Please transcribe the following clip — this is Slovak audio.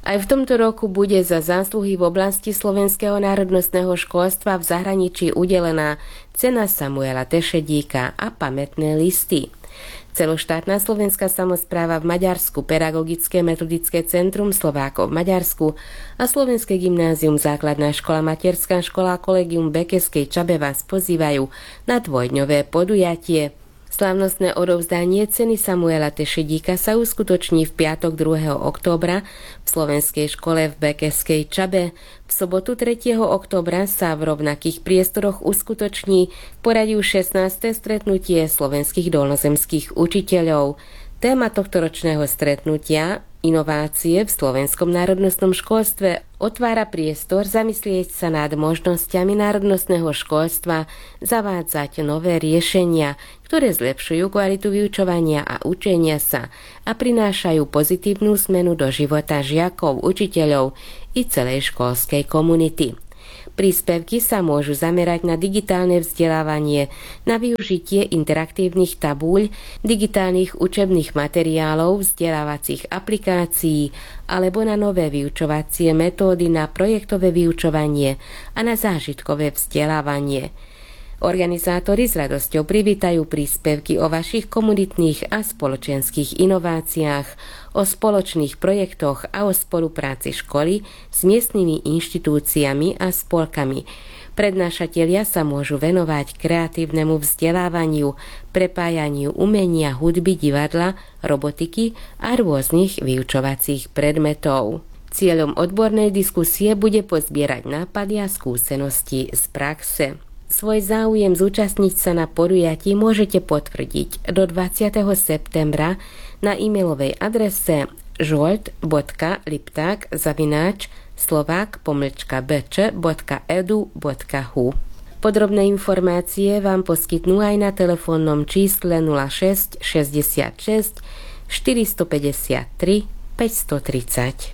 Aj v tomto roku bude za zásluhy v oblasti slovenského národnostného školstva v zahraničí udelená cena Samuela Tešedíka a pamätné listy. Celoštátna slovenská samospráva v Maďarsku, Pedagogické metodické centrum Slovákov v Maďarsku a Slovenské gymnázium, základná škola, materská škola a kolegium v Bekeskej Čabe vás pozývajú na dvojdňové podujatie. Slávnostné odovzdanie ceny Samuela Tešedíka sa uskutoční v piatok 2. októbra v Slovenskej škole v Bekeskej Čabe. V sobotu 3. októbra sa v rovnakých priestoroch uskutoční poradiu 16. stretnutie slovenských dolnozemských učiteľov. Téma tohtoročného stretnutia Inovácie v slovenskom národnostnom školstve otvára priestor zamyslieť sa nad možnosťami národnostného školstva, zavádzať nové riešenia, ktoré zlepšujú kvalitu vyučovania a učenia sa a prinášajú pozitívnu zmenu do života žiakov, učiteľov i celej školskej komunity. Príspevky sa môžu zamerať na digitálne vzdelávanie, na využitie interaktívnych tabúľ, digitálnych učebných materiálov, vzdelávacích aplikácií alebo na nové vyučovacie metódy, na projektové vyučovanie a na zážitkové vzdelávanie. Organizátori s radosťou privítajú príspevky o vašich komunitných a spoločenských inováciách, o spoločných projektoch a o spolupráci školy s miestnymi inštitúciami a spolkami. Prednášatelia sa môžu venovať kreatívnemu vzdelávaniu, prepájaniu umenia, hudby, divadla, robotiky a rôznych vyučovacích predmetov. Cieľom odbornej diskusie bude pozbierať nápady a skúsenosti z praxe. Svoj záujem zúčastniť sa na podujatí môžete potvrdiť do 20. septembra na e-mailovej adrese žolt.liptak@slovak-bč.edu.hu. Podrobné informácie vám poskytnú aj na telefónnom čísle 06 66 453 530.